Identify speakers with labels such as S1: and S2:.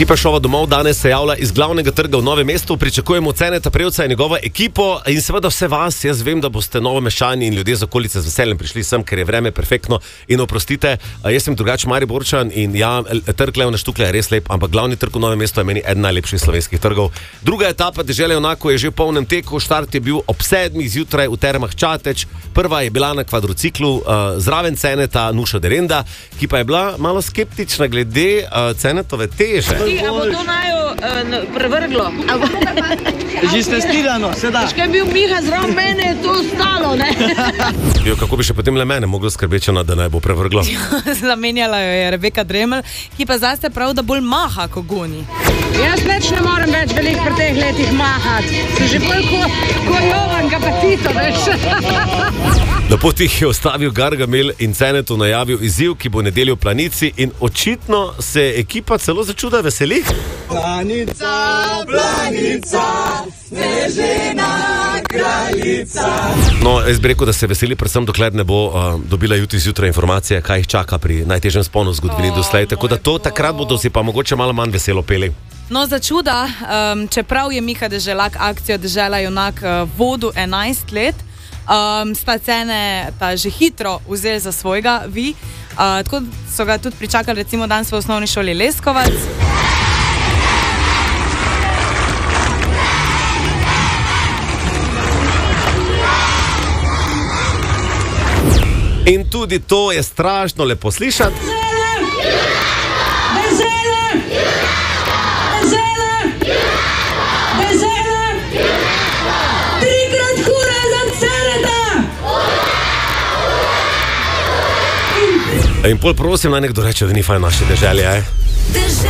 S1: Ekipa šova Domov danes se javlja iz glavnega trga v Novem mestu. Pričakujemo Ceneta Prevca in njegovo ekipo in seveda vse vas. Jaz vem, da boste Novomeščani in ljudje z okolice z veseljem prišli sem, ker je vreme perfektno. In oprostite, jaz sem drugače Mariborčan in ja, trg Leona Štuklja je res lep, ampak glavni trg v Novem mestu je meni eden najlepših slovenskih trgov. Druga etapa Dežele Junakov je že v polnem teku. Štart je bil ob 7 zjutraj v Termah Čateč. Prva je bila na kvadrociklu zraven Ceneta Nuša Derenda, ki pa je bila malo skeptična glede Cenetove teže.
S2: A bo to naju prevrglo?
S3: Že testirano, sedaj.
S2: Če je bil Miha zraven mene, je to ostalo, ne?
S1: Jo, kako bi še potem le mene moglo skrbeti, da ne bo prevrglo?
S4: Zamenjala jo je Rebeka Dremelj, ki pa zase prav, da bolj maha, ko goni.
S2: Jaz več ne morem več veliko pri teh letih mahati. Se že bolj ko Jovan Kapatito, veš?
S1: Na poti je ostavil Gargamel in Cenetu najavil izziv, ki bo nedeljo v Planici in očitno se ekipa celo začuda veseli.
S3: Planica, planica, snežena kraljica.
S1: No, jaz bi rekel, da se veseli predvsem, dokler ne bo dobila jutri zjutraj informacije, kaj jih čaka pri najtežjem sponu v zgodovini doslej. Tako da to takrat bodo si pa mogoče malo manj veselo peli.
S4: No, za čuda, čeprav je Miha Deželak akcijo Dežela Junak vodil 11 let, sta Ceneta že hitro vzeli za svojega tako so ga tudi pričakali recimo danes v osnovni šoli Leskovac.
S1: In tudi to je strašno lepo slišati. In pol prosim, naj nekdo reče, da ni fajn naše deželje,